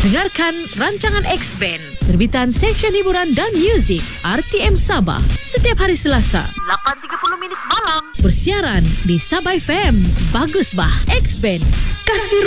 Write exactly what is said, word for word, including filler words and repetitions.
Dengarkan rancangan X-Band, terbitan Seksyen Hiburan dan Muzik R T M Sabah, setiap hari Selasa lapan tiga puluh minit malam. bersiaran di Sabah F M. Bagus bah, X-Band, kasih